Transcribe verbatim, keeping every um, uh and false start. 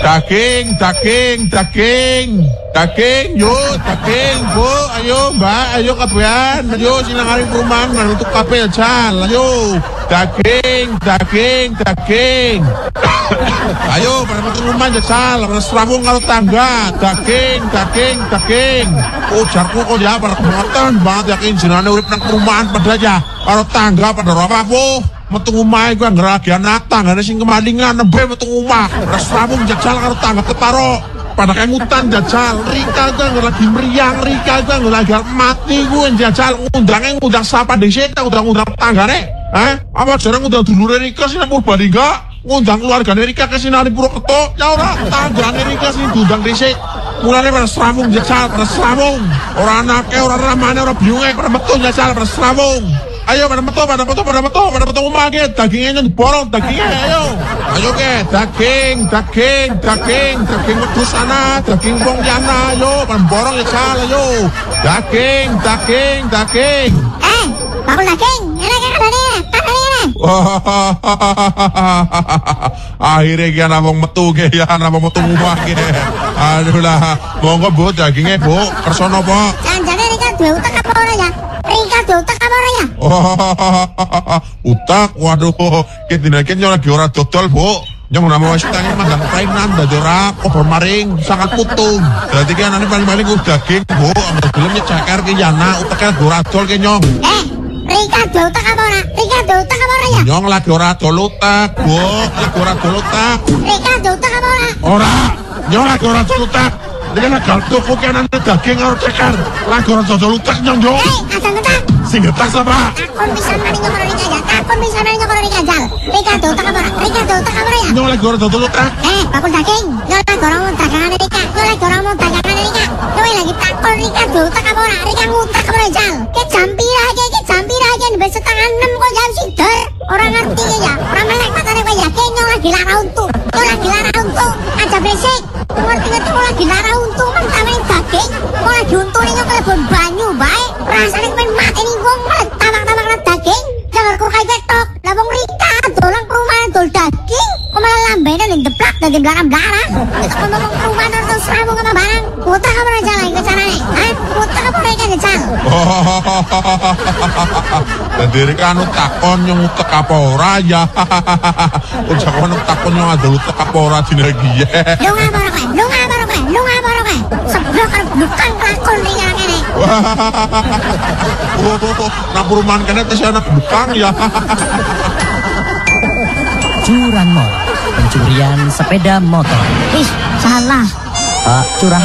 Daging, daging, daging, daging, yuk, daging, bu, ayo mbak, ayo kabehan, ayo sini ngari perumahan, untuk kabel jal, ayo, daging, daging, daging, ayo pada perumahan jal, pada serabung kalau tangga, daging, daging, daging, oh jarku kok ya, pada kemuatan banget yakin jenane urip nang perumahan pada aja, kalau tangga pada apa bu. Metu omah iku ngragian tanggane sing kemalingan nembe metu omah. Res rabung jajal karo tangga ketaro. Pada kengutan jajal, Rika kan lagi meriang, Rika kan lagi mati gue jajal ngundangnya ngundang siapa dhisik ta undang-undang tanggane. Hah? Apa jarang ngundang dulure Rika sing Purbalingga? Ngundang keluargane Rika ke Sinari Purwokerto. Ya ora, tanggane Rika sing diundang dhisik. Mulane res rabung jajal, res rabung. Ora anake, ora ramane, ora biyunge, ora metu jajal res rabung. Ayo pada metu, pada metu, pada metu, pada metu omah ke dagingnya yang diborong, dagingnya ayo. Ayo ke daging, daging, daging, daging wedhus sana, daging wong yana, ayo pada borong ya sal, ayo. Daging, daging, daging. Eh, bakul daging, enak kan kadane, kadane. Akhirnya ki ana wong metu ke ya, ana wong metu omah ke. Aduh lah, monggo Bu dagingnya Bu, kersono Po. Jangan-jangan Rika duwe utek apa ora ya? Rika duwe utek apa ora ya? Oh, utak, waduh, kita dinaikin yang lagi ora dodol Bu. Yang nama wis tangi mandang painan dadi ora kober maring sangat putung. Dadi ki anane paling-paling ku daging Bu, ambil filmnya ceker ki yana uteke ora dol ki nyong. Eh, Rika duwe utek apa ora? Rika duwe utek apa ora ya? Nyong lagi ora dol utak, Bu, lagi ora dol utak. Rika duwe utek apa ora? Ora, nyong lagi ora dol utak. Dia nak galto fokian anda daging karo ceker. Lagi ora dol utak nyong nyong. Eh, asal ngetak. Sing getak sapa? Takon bisa nari nyokor Rika aja. Takon bisa nari nyokor Rika aja. Rika duwe utek apa ora? Rika duwe utek apa ora ya? Nyong lagi ora dol utak. Eh, bakul daging. Nyong lagi ora mau dagangan Rika. Nyong lagi ora mau dagangan Rika. Nyong lagi takon Rika duwe utek apa ora? Rika ngutek apa ora jal? Ke jampira aja, ke jampira aja wis setengah enam kok jam sider. Ora ngerti ya. Ora melek matane kowe ya. Ke nyong lagi lara untu. Nyong lagi lara untu. Aja berisik. Ngerti-ngerti kok lagi lara untu mentawani daging. Kok lagi untune nyong kelebon banyu bae. Rasane kepen mateni wong malah tamak-tamak daging. Jangan kurkai ketok. Lah wong Rika dolang perumahan dol daging. Kok malah lambene ning deplak dadi belakang-belakang. Itu kok ngomong perumahan terus serabung sama barang. Utak apa ora jalan ke sanane? Hah? Utak apa ora kan jal? Dadi Rika anu takon nyong utek apa ora ya. Kok jakoan takon nyong ada utek apa ora dina iki ya. Lu ngapa kowe? Lu ngapa kowe? Lu ngapa kowe? Seblok karo bukan kelakon ning kene. Oh, nang perumahan kene tes anak bukang ya. Curanmor, pencurian sepeda motor. Ih, salah. Pak, curang